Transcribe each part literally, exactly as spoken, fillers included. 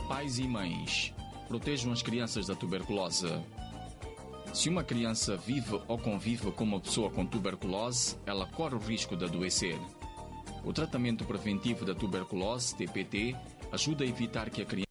Pais e mães, protejam as crianças da tuberculose. Se uma criança vive ou convive com uma pessoa com tuberculose, ela corre o risco de adoecer. O tratamento preventivo da tuberculose, T P T, ajuda a evitar que a criança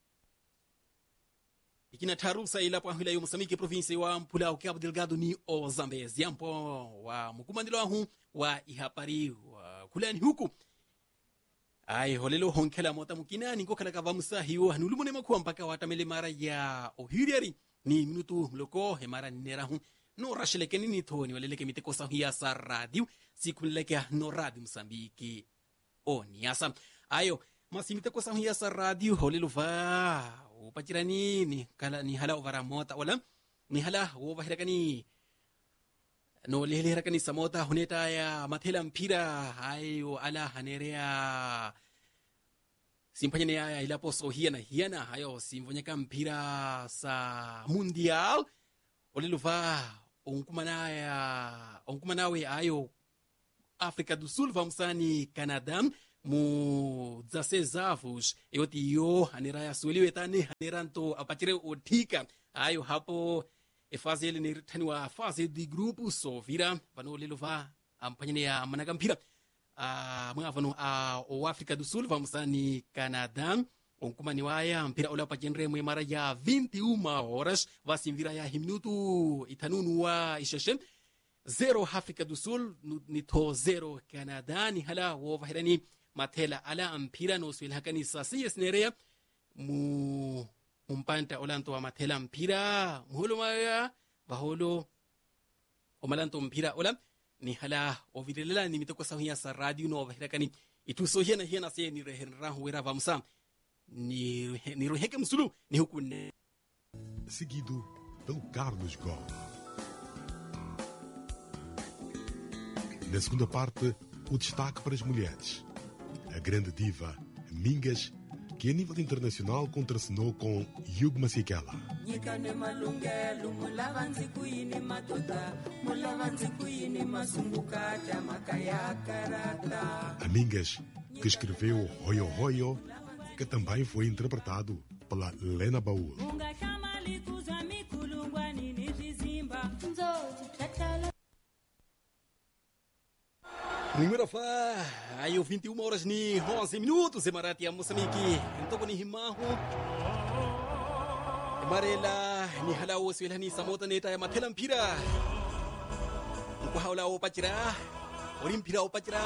ikinatharusa ilapo ahwila yo Moçambique província wa Mpula o Cabo Delgado ni o Zambezi yampo wa mukumandilo ahu wa ihapari wa kulani huku ai holelo honkela mota mukina ningo kala kavamusa hiyo hanulumune makuwa mpaka watamele mara ya ohiriari ni minutu mloko hemara nerahu no rashelekeni ni thoni waleleke mitekosa hiya sa radio sikuleke no radio Moçambique o niasa ayo masimite kosa hiya sa radio holelo va upachirani ni kala ni hala ovara mota wala ni hala ovahira kani no lehera kani samota huneta ya mathela mpira ayo ala hanerea simpanya ya ila poso hiana hiana ayo simvonyeka mpira sa mundial oliluva onkumana ya onkumana we ayo África do Sul vamsani Canadá mu dezesseis avos yoti yo hanera sueliwe tani haneranto apatire otika ayo hapo e fase ele ni tani wa fase de grupo so vira vano leluva ampanyene ya managampira a mga vano a o África do Sul vamsani Canadá onkumani waya mpira ola pajenre mu mara ya vinte e uma horas vasimvira ya minuto itanunu wa isheshe zero África do Sul nito zero Canadá ni hala wo vahirani mathela ala ampira no swil hakani sasiyes nerea mu umpanta olanto wa mathela ampira muholo maya baholo omalanto mpira ola ni hala ovidelela ni mitoko sahiya sa radio no vahirani ituso hiena hiena se ni rehenra huera vamsa ni ni roheke musulu ni hukune seguido pelo Carlos Gomes. Na segunda parte, o destaque para as mulheres. A grande diva Mingas, que a nível internacional contracenou com Hugo Masekela. A Mingas, que escreveu Hoyo Hoyo, que também foi interpretado pela Lena Baúl. Número fa, aí o vinte e uma horas ni onze minutos, Emarati ya Moçambique. Então ni himaho. Emarela ni halawo swela ni samota neta ya mathela mpira. Ko hawla o pachira. Olimpira o pachira.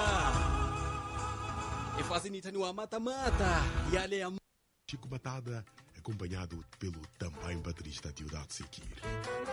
E fazem ni tani wa mata-mata. Yale ya Chico Batada, acompanhado pelo também baterista Deodato Sekir.